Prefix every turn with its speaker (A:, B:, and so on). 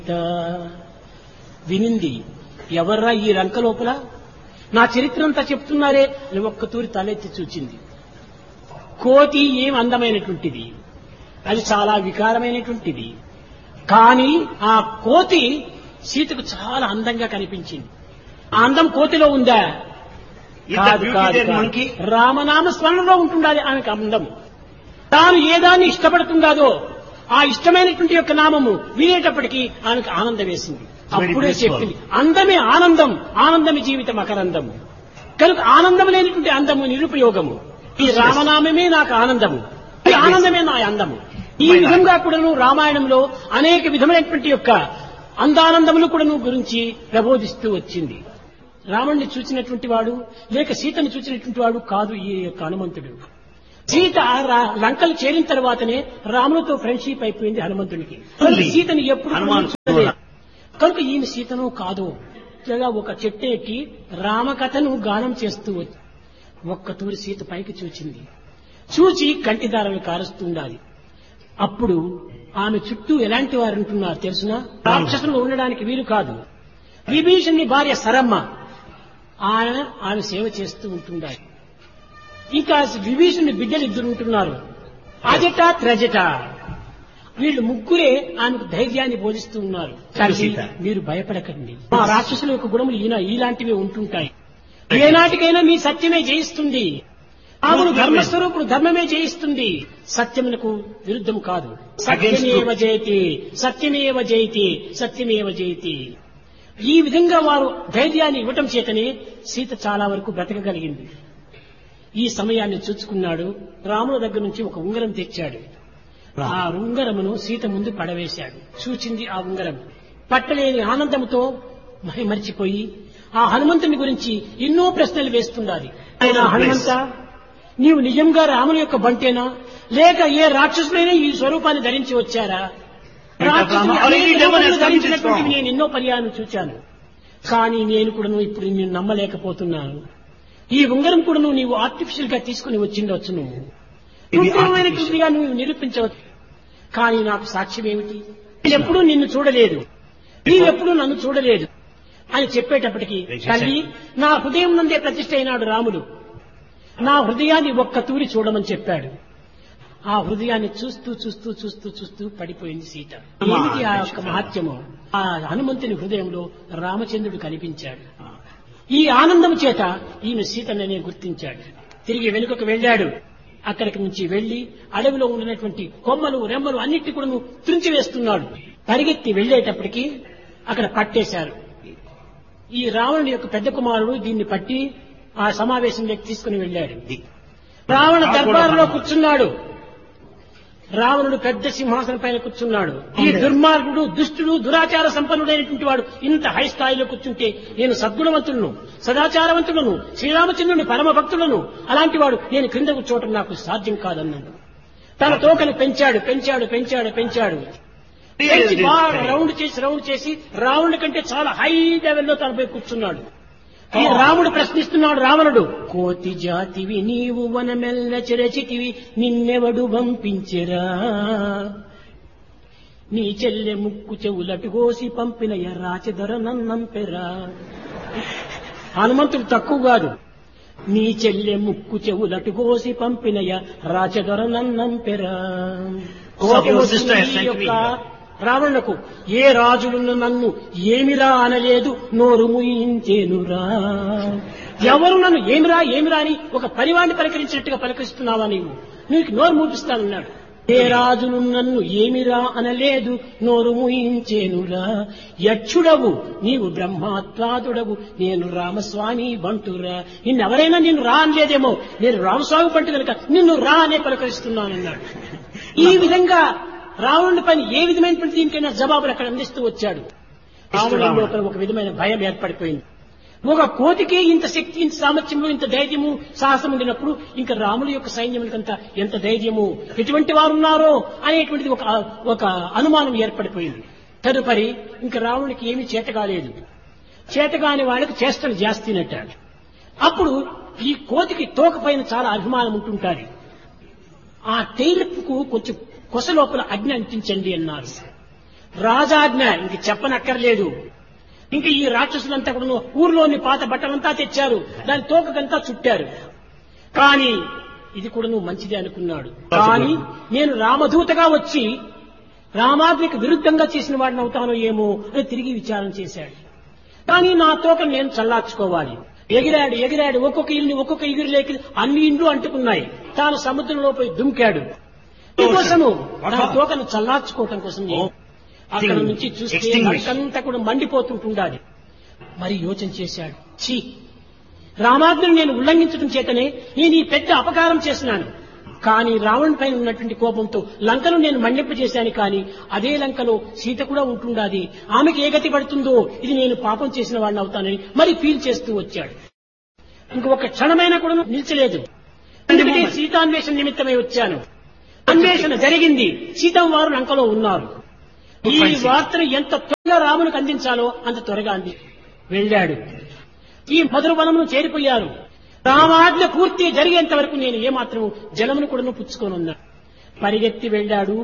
A: వినింది. ఎవర్రా ఈ లంక లోపల, నా చరిత్ర అంతా చెప్తున్నారే అని ఒక్క తూరి తలెత్తి చూచింది. కోతి ఏం అందమైనటువంటిది, అది చాలా వికారమైనటువంటిది. కానీ ఆ కోతి సీతకు చాలా అందంగా కనిపించింది. ఆ అందం కోతిలో ఉందా? కాదు, కాదు, కాదు. రామనామ స్మరణలో ఉంటుండాలి ఆమెకు అందం. తాను ఏదాన్ని ఇష్టపడుతుందో ఆ ఇష్టమైనటువంటి యొక్క నామము వినేటప్పటికీ ఆమెకు ఆనందం వేసింది. అప్పుడే చెప్పింది, అందమే ఆనందం, ఆనందమే జీవితం అకరందము. కనుక ఆనందం లేనిటువంటి అందము నిరుపయోగము. ఈ రామనామమే నాకు ఆనందము, ఈ ఆనందమే నా అందము. ఈ విధంగా కూడాను రామాయణంలో అనేక విధమైనటువంటి యొక్క అందానందములు కూడాను గురించి ప్రబోధిస్తూ వచ్చింది. రాముణ్ణి చూచినటువంటి వాడు లేక సీతను చూచినటువంటి వాడు కాదు ఈ యొక్క హనుమంతుడు. సీత లంకలు చేరిన తర్వాతనే రాములతో ఫ్రెండ్షిప్ అయిపోయింది హనుమంతుడికి. సీతను ఎప్పుడు చూడలేదు. కనుక ఈమె సీతను కాదు. ఒక చెట్టు ఎక్కి రామకథను గానం చేస్తూ వచ్చి ఒక్క తూరి సీత పైకి చూచింది. చూచి కంటిదారలు కారుస్తుండాలి. అప్పుడు ఆమె చుట్టూ ఎలాంటి వారు ఉంటున్నారు తెలుసునా? రాక్షసులు ఉండడానికి వీలు కాదు. విభీషణుని భార్య సరమ్మ ఆమె సేవ చేస్తూ ఉంటుండాలి. ఇంకా విభీషణుని బిడ్డలు ఇద్దరు ఉంటున్నారు, అజట త్రజట. వీళ్ళు ముగ్గురే ఆమెకు ధైర్యాన్ని బోధిస్తూ ఉన్నారు. మీరు భయపడకండి, మా రాక్షసుల యొక్క గుణములు ఇలాంటివే ఉంటుంటాయి. ఏనాటికైనా మీ సత్యమే జయిస్తుంది. రాముడు ధర్మస్వరూపుడు, ధర్మమే జయిస్తుంది. సత్యమునకు విరుద్ధం కాదు. సత్యమేవ జయతి, సత్యమేవ జయతి, సత్యమేవ జయతి. ఈ విధంగా వారు ధైర్యాన్ని ఇవ్వటం చేతనే సీత చాలా వరకు బ్రతకగలిగింది. ఈ సమయాన్ని చూచుకున్నాడు. రాముల దగ్గర నుంచి ఒక ఉంగరం తెచ్చాడు. ఆ ఉంగరమును సీత ముందు పడవేశాడు. చూచింది ఆ ఉంగరం. పట్టలేని ఆనందంతో మరిచిపోయి ఆ హనుమంతుని గురించి ఎన్నో ప్రశ్నలు వేస్తుండాలి. అయినా హనుమంత, నీవు నిజంగా రాముని యొక్క బంటేనా లేక ఏ రాక్షసులైనా ఈ స్వరూపాన్ని ధరించి వచ్చారా? ధరించినటువంటి నేను ఎన్నో పర్యాయం చూచాను. కానీ నేను కూడా ఇప్పుడు నేను నమ్మలేకపోతున్నాను. ఈ ఉంగరం కూడా నీవు ఆర్టిఫిషియల్ గా తీసుకుని వచ్చిండవచ్చు, నువ్వు కృత్రిమమైనటువంటిగా నువ్వు నిరూపించవచ్చు. కానీ నాకు సాక్ష్యం ఏమిటి? నేనెప్పుడూ నిన్ను చూడలేదు, నీవెప్పుడూ నన్ను చూడలేదు అని చెప్పేటప్పటికీ, తల్లి నా హృదయం నందే ప్రతిష్ఠ అయినాడు రాముడు, నా హృదయాన్ని ఒక్క తూరి చూడమని చెప్పాడు. ఆ హృదయాన్ని చూస్తూ చూస్తూ చూస్తూ చూస్తూ పడిపోయింది సీత. ఏమిటి ఆ యొక్క మహత్యము? ఆ హనుమంతుని హృదయంలో రామచంద్రుడు కనిపించాడు. ఈ ఆనందం చేత ఈమె సీతననే గుర్తించాడు. తిరిగి వెనుకకు వెళ్ళాడు. అక్కడికి నుంచి వెళ్లి అడవిలో ఉన్నటువంటి కొమ్మలు రెమ్మలు అన్నిటి కూడా త్రుంచివేస్తున్నాడు. పరిగెత్తి వెళ్లేటప్పటికీ అక్కడ పట్టేశారు. ఈ రావణుడి యొక్క పెద్ద కుమారుడు దీన్ని పట్టి ఆ సమావేశంలోకి తీసుకుని వెళ్ళాడు. రావణ దర్బారులో కూర్చున్నాడు. రావణుడు పెద్ద సింహాసనం పైన కూర్చున్నాడు. ఈ దుర్మార్గుడు, దుష్టుడు, దురాచార సంపన్నుడైనటువంటి వాడు ఇంత హై స్థాయిలో కూర్చుంటే నేను సద్గుణవంతులను, సదాచారవంతులను, శ్రీరామచంద్రుని పరమ భక్తులను, అలాంటి వాడు నేను క్రింద కూర్చోవటం నాకు సాధ్యం కాదన్నాడు. తన తోకని పెంచాడు పెంచాడు పెంచాడు పెంచాడు పెంచి బాగా రౌండ్ చేసి రావణుడి కంటే చాలా హై లెవెల్లో తనపై కూర్చున్నాడు. ఈ రాముడు ప్రశ్నిస్తున్నాడు. రావణుడు, కోతి జాతివి నీవు వనమెల్ల చెరచితివి, నిన్నెవడు పంపించెరా? నీ చెల్లె ముక్కు చెవులటు కోసి పంపిన రాచదొర నన్నంపెరా. హనుమంతుడు తక్కువ కాదు. నీ చెల్లె ముక్కు చెవులటు కోసి పంపిన రాచదొర నన్నంపెరా. రావణులకు ఏ రాజులను నన్ను ఏమిరా అనలేదు, నోరు ముయించేనురా. ఎవరు నన్ను ఏమిరా ఏమిరా అని ఒక పరివాణ్ణి పలకరించినట్టుగా పలకరిస్తున్నావా నీవు? నీకు నోరు మూపిస్తానన్నాడు. ఏ రాజును నన్ను ఏమిరా అనలేదు, నోరు ముయించేనురా. యక్షుడవు నీవు, బ్రహ్మాత్వాదుడవు, నేను రామస్వామి బంటురా. నిన్నెవరైనా నిన్ను రా అనలేదేమో, నేను రామస్వామి బంటు కనుక నిన్ను రా అనే పలకరిస్తున్నానన్నాడు. ఈ విధంగా రావణుడి పైన ఏ విధమైనటువంటి దీనికైనా జవాబులు అక్కడ అందిస్తూ వచ్చాడు. రావణుడి లోపల ఒక విధమైన భయం ఏర్పడిపోయింది. ఒక కోతికే ఇంత శక్తి, ఇంత సామర్థ్యము, ఇంత ధైర్యము, సాహసం ఉండినప్పుడు ఇంకా రాముడి యొక్క సైన్యములకంతా ఎంత ధైర్యము, ఎటువంటి వారు ఉన్నారో అనేటువంటిది ఒక అనుమానం ఏర్పడిపోయింది. తదుపరి ఇంకా రావణుడికి ఏమీ చేత కాలేదు. చేతగాని వాళ్ళకి చేష్టలు జాస్తినట్టాడు. అప్పుడు ఈ కోతికి తోక పైన చాలా అభిమానం ఉంటుంటారు. ఆ టైలెప్పుకు కొంచెం కొస లోపల అగ్ని అంటించండి అన్నారు. రాజాజ్ఞ ఇంక చెప్పనక్కర్లేదు. ఇంక ఈ రాక్షసులంతా కూడా ఊర్లోని పాత బట్టలంతా తెచ్చారు, దాని తోకకంతా చుట్టారు. కానీ ఇది కూడా నువ్వు మంచిదే అనుకున్నాడు. కానీ నేను రామదూతగా వచ్చి రామాజ్ఞకు విరుద్ధంగా చేసిన వాడిని అవుతానో ఏమో అని తిరిగి విచారణ చేశాడు. కానీ నా తోకను నేను చల్లార్చుకోవాలి. ఎగిరాడు ఎగిరాడు, ఒక్కొక్క ఇల్లు ఒక్కొక్క ఎగిరిలేకి అన్ని ఇండ్లు అంటుకున్నాయి. తాను సముద్రంలో పోయి దుమికాడు. దీనికోసము నా తోకను చల్లార్చుకోవటం కోసం అక్కడ నుంచి చూస్తే అంతా కూడా మండిపోతుంటుండాలి. మరి యోచన చేశాడు, ఛీ, రామాజ్ఞను నేను ఉల్లంఘించడం చేతనే నేను ఈ పెద్ద అపకారం చేసినాను. కానీ రావణ్ పైన ఉన్నటువంటి కోపంతో లంకను నేను మండింపజేశాను. కానీ అదే లంకలో సీత కూడా ఉంటుండాది. ఆమెకి ఏ గతి పడుతుందో, ఇది నేను పాపం చేసిన వాడిని అవుతానని మరి ఫీల్ చేస్తూ వచ్చాడు. ఇంకొక క్షణమైనా కూడా నిలిచలేదు. అందుకే సీతాన్వేషణ నిమిత్తమై వచ్చాను. అన్వేషణ జరిగింది. సీతం వారు లంకలో ఉన్నారు. ఈ వార్తను ఎంత త్వరగా రామునికి అందించాలో అంత త్వరగా వెళ్ళాడు. ఈ మధుర వనమును చేరిపోయారు. రామాజ్ఞ పూర్తి జరిగేంత వరకు నేను ఏమాత్రం జలమును కూడా పుచ్చుకొని ఉన్నాను. పరిగెత్తి వెళ్ళాడు.